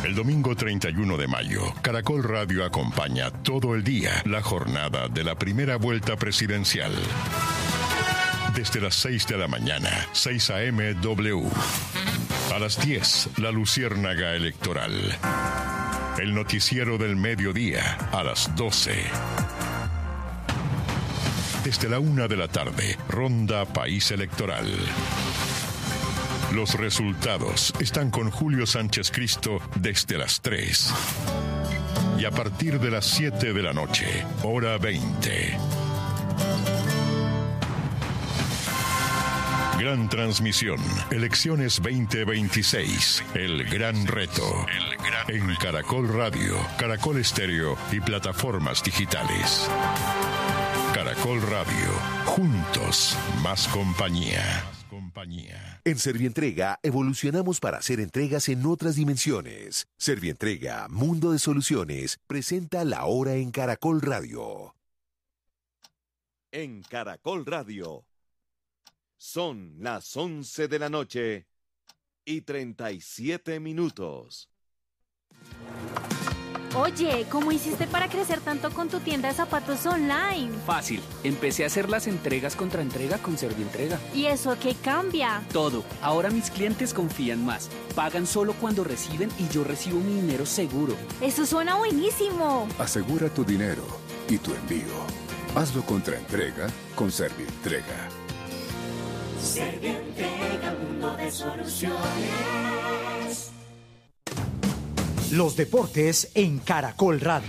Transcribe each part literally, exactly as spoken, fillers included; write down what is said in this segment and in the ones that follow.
El domingo treinta y uno de mayo, Caracol Radio acompaña todo el día la jornada de la primera vuelta presidencial. Desde las seis de la mañana, seis a eme doble u. A las diez, la luciérnaga electoral. El noticiero del mediodía, a las doce. Desde la una de la tarde, Ronda País Electoral. Los resultados están con Julio Sánchez Cristo desde las tres. Y a partir de las siete de la noche, hora veinte. Gran transmisión. Elecciones veinte veintiséis. El gran reto. El gran en Caracol Radio, Caracol Estéreo y plataformas digitales. Caracol Radio. Juntos, más compañía. En Servientrega evolucionamos para hacer entregas en otras dimensiones. Servientrega, Mundo de Soluciones, presenta La Hora en Caracol Radio. En Caracol Radio. Son las once de la noche y treinta y siete minutos. Oye, ¿cómo hiciste para crecer tanto con tu tienda de zapatos online? Fácil, empecé a hacer las entregas contra entrega con Servientrega. ¿Y eso qué cambia? Todo, ahora mis clientes confían más, pagan solo cuando reciben y yo recibo mi dinero seguro. Eso suena buenísimo. Asegura tu dinero y tu envío. Hazlo contra entrega con Servientrega. Servientrega, mundo de soluciones. Los deportes en Caracol Radio.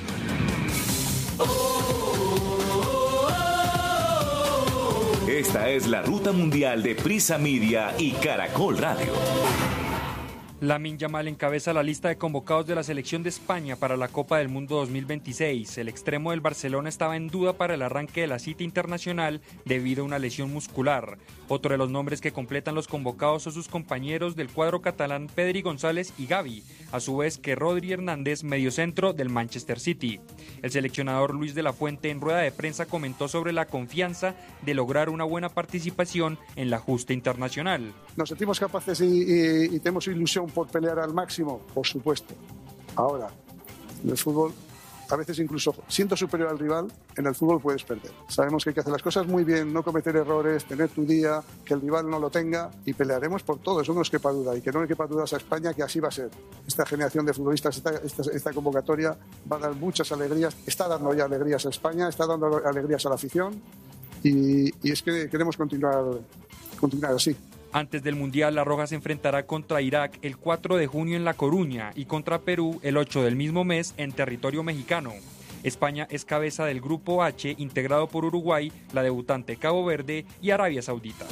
Esta es la ruta mundial de Prisa Media y Caracol Radio. Lamine Yamal encabeza la lista de convocados de la selección de España para la Copa del Mundo dos mil veintiséis. El extremo del Barcelona estaba en duda para el arranque de la cita internacional debido a una lesión muscular. Otro de los nombres que completan los convocados son sus compañeros del cuadro catalán Pedri González y Gavi, a su vez que Rodri Hernández, mediocentro del Manchester City. El seleccionador Luis de la Fuente en rueda de prensa comentó sobre la confianza de lograr una buena participación en la justa internacional. Nos sentimos capaces y, y, y tenemos ilusión por pelear al máximo, por supuesto. Ahora, en el fútbol, a veces incluso siendo superior al rival, en el fútbol puedes perder. Sabemos que hay que hacer las cosas muy bien, no cometer errores, tener tu día, que el rival no lo tenga y pelearemos por todo, eso no nos quepa duda. Y que no le quepa dudas a España que así va a ser. Esta generación de futbolistas, esta, esta, esta convocatoria va a dar muchas alegrías, está dando ya alegrías a España, está dando alegrías a la afición y, y es que queremos continuar, continuar así. Antes del Mundial, La Roja se enfrentará contra Irak el cuatro de junio en La Coruña y contra Perú el ocho del mismo mes en territorio mexicano. España es cabeza del Grupo H, integrado por Uruguay, la debutante Cabo Verde y Arabia Saudita.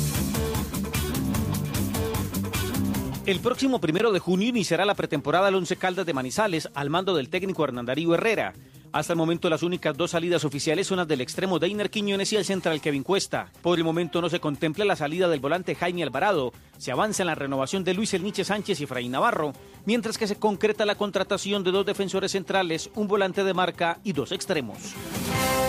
El próximo primero de junio iniciará la pretemporada del Once Caldas de Manizales al mando del técnico Hernán Darío Herrera. Hasta el momento las únicas dos salidas oficiales son las del extremo Deiner Quiñones y el central Kevin Cuesta. Por el momento no se contempla la salida del volante Jaime Alvarado. Se avanza en la renovación de Luis Elniche Sánchez y Efraín Navarro, mientras que se concreta la contratación de dos defensores centrales, un volante de marca y dos extremos.